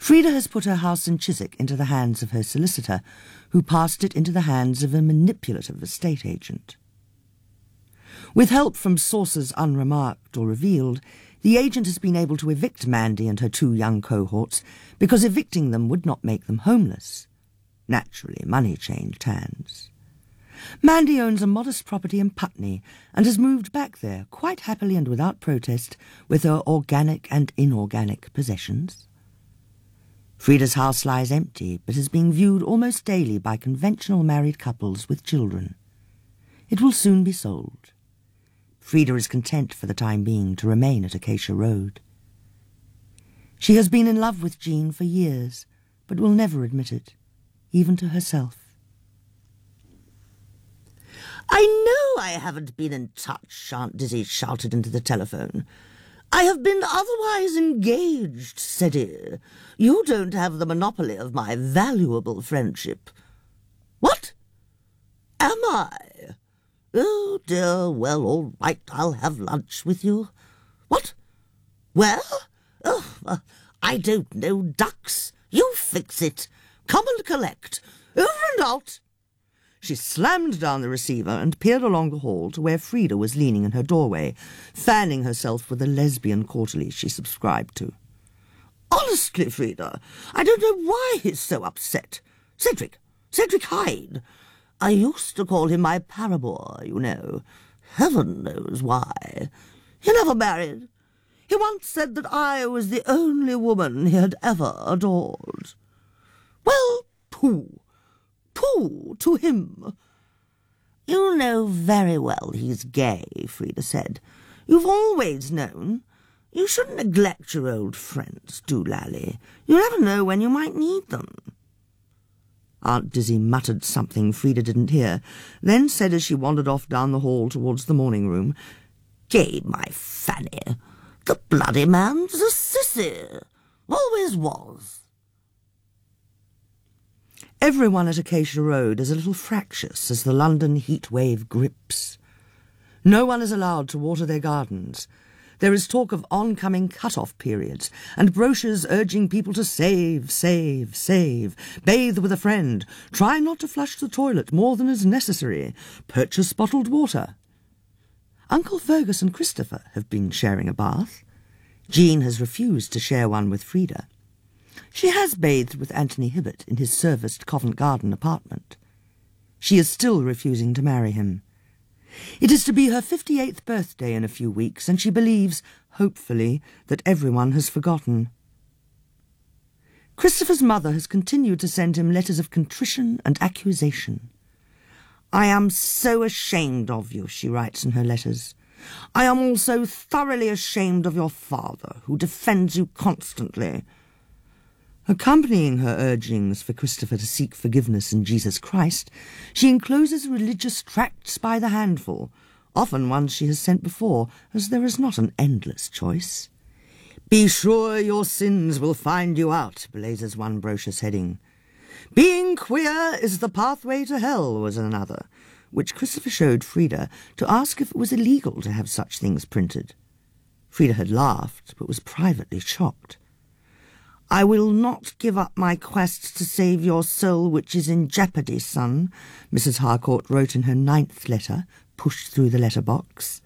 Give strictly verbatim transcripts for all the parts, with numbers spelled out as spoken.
Frida has put her house in Chiswick into the hands of her solicitor, who passed it into the hands of a manipulative estate agent. With help from sources unremarked or revealed, the agent has been able to evict Mandy and her two young cohorts because evicting them would not make them homeless. Naturally, money changed hands. Mandy owns a modest property in Putney and has moved back there, quite happily and without protest, with her organic and inorganic possessions. Frida's house lies empty, but is being viewed almost daily by conventional married couples with children. It will soon be sold. Frida is content for the time being to remain at Acacia Road. She has been in love with Jean for years, but will never admit it, even to herself. "I know I haven't been in touch," Aunt Dizzy shouted into the telephone. "I have been otherwise engaged, Ceddie. You don't have the monopoly of my valuable friendship." "What? Am I? Oh, dear, well, all right, I'll have lunch with you." "What? Where? Oh, uh, I don't know, ducks. You fix it. Come and collect. Over and out." She slammed down the receiver and peered along the hall to where Frida was leaning in her doorway, fanning herself with a lesbian quarterly she subscribed to. "Honestly, Frida, I don't know why he's so upset. Cedric, Cedric Hyde. I used to call him my paramour, you know. Heaven knows why. He never married. He once said that I was the only woman he had ever adored. Well, pooh. Pooh to him." "You know very well he's gay," Frida said. "You've always known. You shouldn't neglect your old friends, do, Lally. You never know when you might need them." Aunt Dizzy muttered something Frida didn't hear, then said as she wandered off down the hall towards the morning room, "Gay, my Fanny. The bloody man's a sissy. Always was." Everyone at Acacia Road is a little fractious as the London heat wave grips. No one is allowed to water their gardens. There is talk of oncoming cut-off periods, and brochures urging people to save, save, save, bathe with a friend, try not to flush the toilet more than is necessary, purchase bottled water. Uncle Fergus and Christopher have been sharing a bath. Jean has refused to share one with Frida. She has bathed with Anthony Hibbert in his serviced Covent Garden apartment. She is still refusing to marry him. It is to be her fifty-eighth birthday in a few weeks, and she believes, hopefully, that everyone has forgotten. Christopher's mother has continued to send him letters of contrition and accusation. "I am so ashamed of you," she writes in her letters. "I am also thoroughly ashamed of your father, who defends you constantly." Accompanying her urgings for Christopher to seek forgiveness in Jesus Christ, she encloses religious tracts by the handful, often ones she has sent before, as there is not an endless choice. "Be sure your sins will find you out," blazes one brochure's heading. "Being queer is the pathway to hell," was another, which Christopher showed Frida to ask if it was illegal to have such things printed. Frida had laughed, but was privately shocked. "I will not give up my quest to save your soul, which is in jeopardy, son," Missus Harcourt wrote in her ninth letter, pushed through the letter-box.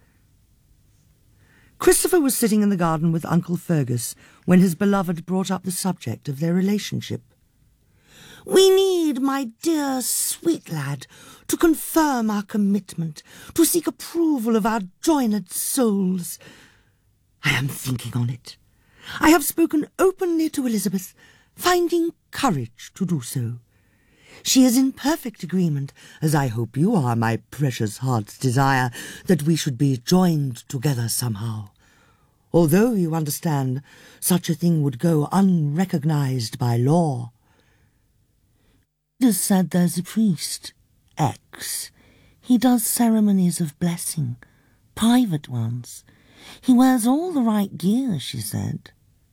Christopher was sitting in the garden with Uncle Fergus when his beloved brought up the subject of their relationship. "We need, my dear sweet lad, to confirm our commitment, to seek approval of our joined souls. I am thinking on it. I have spoken openly to Elizabeth, finding courage to do so. She is in perfect agreement, as I hope you are, my precious heart's desire, that we should be joined together somehow. Although, you understand, such a thing would go unrecognized by law. It is said there's a priest, X. He does ceremonies of blessing, private ones. He wears all the right gear, she said."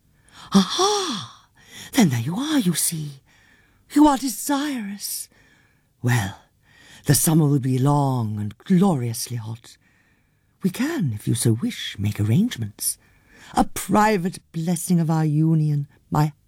"Aha! Then there you are, you see. You are desirous. Well, the summer will be long and gloriously hot. We can, if you so wish, make arrangements. A private blessing of our union, my